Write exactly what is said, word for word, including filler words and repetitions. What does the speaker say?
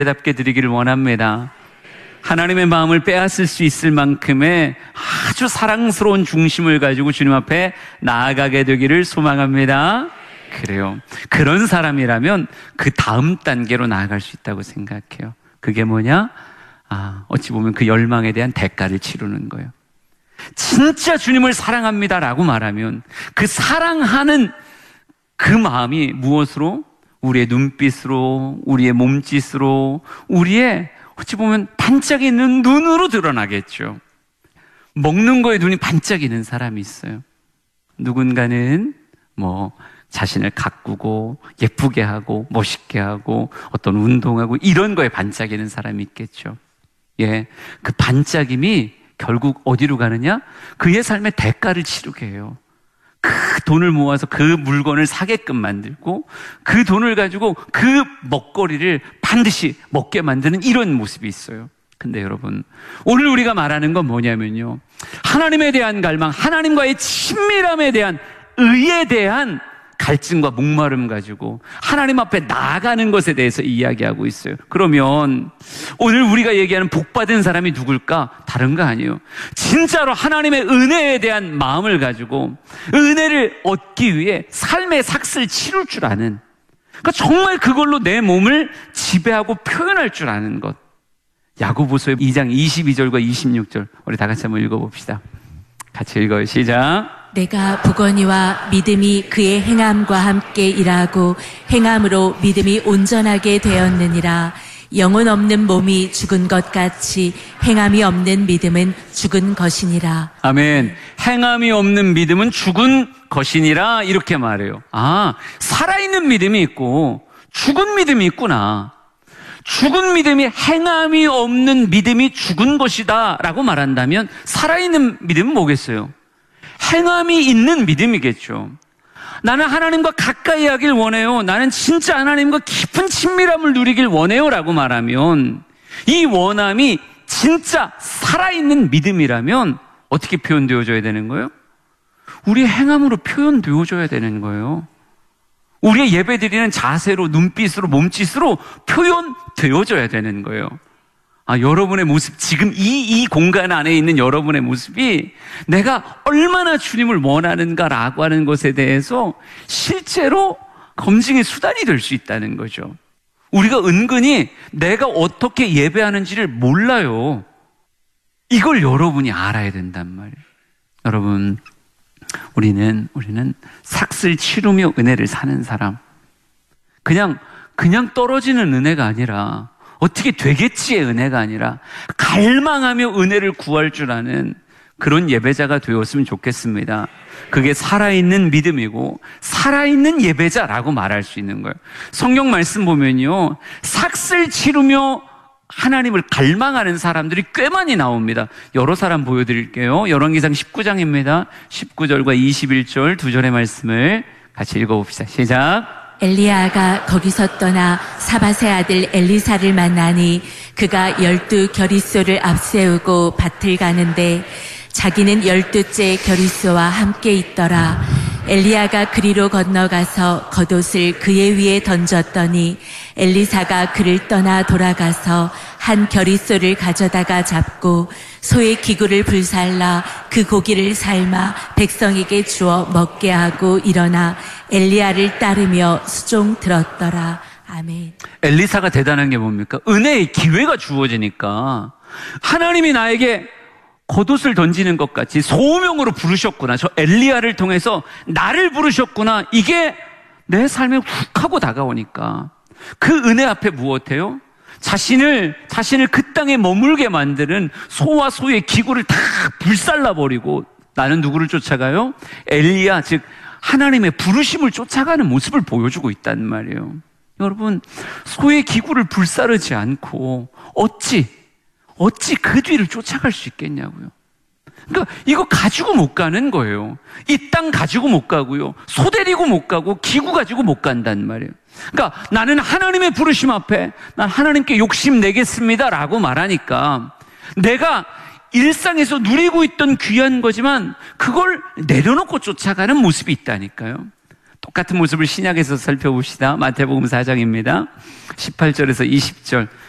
답게 드리기를 원합니다. 하나님의 마음을 빼앗을 수 있을 만큼의 아주 사랑스러운 중심을 가지고 주님 앞에 나아가게 되기를 소망합니다. 그래요. 그런 사람이라면 그 다음 단계로 나아갈 수 있다고 생각해요. 그게 뭐냐? 아, 어찌 보면 그 열망에 대한 대가를 치르는 거예요. 진짜 주님을 사랑합니다라고 말하면 그 사랑하는 그 마음이 무엇으로? 우리의 눈빛으로, 우리의 몸짓으로, 우리의 어찌 보면 반짝이는 눈으로 드러나겠죠. 먹는 거에 눈이 반짝이는 사람이 있어요. 누군가는 뭐 자신을 가꾸고 예쁘게 하고 멋있게 하고 어떤 운동하고 이런 거에 반짝이는 사람이 있겠죠. 예, 그 반짝임이 결국 어디로 가느냐? 그의 삶의 대가를 치르게 해요. 그 돈을 모아서 그 물건을 사게끔 만들고 그 돈을 가지고 그 먹거리를 반드시 먹게 만드는 이런 모습이 있어요. 근데 여러분, 오늘 우리가 말하는 건 뭐냐면요, 하나님에 대한 갈망, 하나님과의 친밀함에 대한 의에 대한 갈증과 목마름 가지고 하나님 앞에 나아가는 것에 대해서 이야기하고 있어요. 그러면 오늘 우리가 얘기하는 복받은 사람이 누굴까? 다른 거 아니에요. 진짜로 하나님의 은혜에 대한 마음을 가지고 은혜를 얻기 위해 삶의 삭슬 치룰 줄 아는, 그러니까 정말 그걸로 내 몸을 지배하고 표현할 줄 아는 것. 야고보서 이 장 이십이 절과 이십육 절 우리 다 같이 한번 읽어봅시다. 같이 읽어요. 시작. 내가 보거니와 믿음이 그의 행함과 함께 일하고 행함으로 믿음이 온전하게 되었느니라. 영혼 없는 몸이 죽은 것 같이 행함이 없는 믿음은 죽은 것이니라. 아멘. 행함이 없는 믿음은 죽은 것이니라 이렇게 말해요. 아, 살아있는 믿음이 있고 죽은 믿음이 있구나. 죽은 믿음이 행함이 없는 믿음이 죽은 것이다 라고 말한다면 살아있는 믿음은 뭐겠어요? 행함이 있는 믿음이겠죠. 나는 하나님과 가까이 하길 원해요. 나는 진짜 하나님과 깊은 친밀함을 누리길 원해요 라고 말하면 이 원함이 진짜 살아있는 믿음이라면 어떻게 표현되어져야 되는 거예요? 우리의 행함으로 표현되어져야 되는 거예요. 우리의 예배드리는 자세로, 눈빛으로, 몸짓으로 표현되어져야 되는 거예요. 아, 여러분의 모습, 지금 이, 이 공간 안에 있는 여러분의 모습이 내가 얼마나 주님을 원하는가라고 하는 것에 대해서 실제로 검증의 수단이 될 수 있다는 거죠. 우리가 은근히 내가 어떻게 예배하는지를 몰라요. 이걸 여러분이 알아야 된단 말이에요. 여러분, 우리는, 우리는 삭슬 치르며 은혜를 사는 사람. 그냥, 그냥 떨어지는 은혜가 아니라 어떻게 되겠지의 은혜가 아니라 갈망하며 은혜를 구할 줄 아는 그런 예배자가 되었으면 좋겠습니다. 그게 살아있는 믿음이고 살아있는 예배자라고 말할 수 있는 거예요. 성경 말씀 보면요, 삭슬 치르며 하나님을 갈망하는 사람들이 꽤 많이 나옵니다. 여러 사람 보여드릴게요. 열왕기상 십구 장입니다. 십구 절과 이십일 절 두 절의 말씀을 같이 읽어봅시다. 시작. 엘리야가 거기서 떠나 사밧의 아들 엘리사를 만나니 그가 열두 겨릿소를 앞세우고 밭을 가는데 자기는 열두째 겨릿소와 함께 있더라. 엘리야가 그리로 건너가서 겉옷을 그의 위에 던졌더니 엘리사가 그를 떠나 돌아가서 한 겨릿소를 가져다가 잡고 소의 기구를 불살라 그 고기를 삶아 백성에게 주어 먹게 하고 일어나 엘리야를 따르며 수종 들었더라. 아멘. 엘리사가 대단한 게 뭡니까? 은혜의 기회가 주어지니까 하나님이 나에게 겉옷을 던지는 것 같이 소명으로 부르셨구나. 저 엘리야를 통해서 나를 부르셨구나. 이게 내 삶에 훅 하고 다가오니까 그 은혜 앞에 무엇해요? 자신을, 자신을 그 땅에 머물게 만드는 소와 소의 기구를 다 불살라버리고 나는 누구를 쫓아가요? 엘리야, 즉 하나님의 부르심을 쫓아가는 모습을 보여주고 있단 말이에요. 여러분, 소의 기구를 불사르지 않고 어찌 어찌 그 뒤를 쫓아갈 수 있겠냐고요. 그러니까 이거 가지고 못 가는 거예요. 이 땅 가지고 못 가고요. 소 데리고 못 가고 기구 가지고 못 간단 말이에요. 그러니까 나는 하나님의 부르심 앞에 난 하나님께 욕심내겠습니다 라고 말하니까 내가 일상에서 누리고 있던 귀한 거지만 그걸 내려놓고 쫓아가는 모습이 있다니까요. 똑같은 모습을 신약에서 살펴봅시다. 마태복음 사 장입니다. 십팔 절에서 이십 절